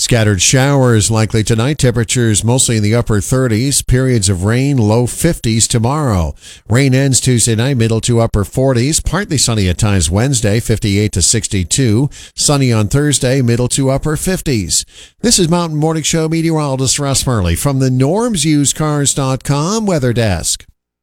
Scattered showers likely tonight. Temperatures mostly in the upper 30s. Periods of rain, low 50s tomorrow. Rain ends Tuesday night, middle to upper 40s. Partly sunny at times Wednesday, 58 to 62. Sunny on Thursday, middle to upper 50s. This is Mountain Morning Show meteorologist Russ Murley from the NormsUseCars.com Weather Desk.